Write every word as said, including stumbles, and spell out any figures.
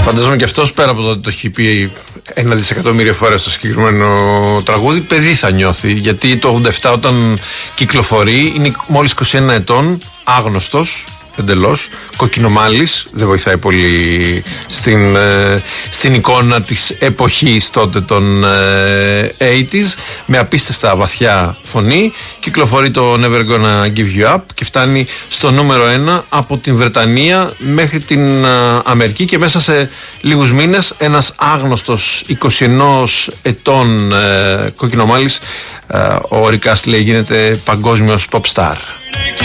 Φαντάζομαι και αυτός πέρα από το ότι το έχει πει ένα δισεκατομμύριο φορές στο συγκεκριμένο τραγούδι, παιδί θα νιώθει. Γιατί το ογδόντα επτά όταν κυκλοφορεί είναι μόλις είκοσι ένα ετών, άγνωστος εντελώς, κοκκινομάλης, δεν βοηθάει πολύ στην, ε, στην εικόνα της εποχής τότε των ε, ογδόντα, με απίστευτα βαθιά φωνή. Κυκλοφορεί το Never Gonna Give You Up και φτάνει στο νούμερο ένα από την Βρετανία μέχρι την ε, Αμερική, και μέσα σε λίγους μήνες ένας άγνωστος είκοσι ένα ετών ε, κοκκινομάλης, ε, ο Rick Astley, γίνεται παγκόσμιος pop star.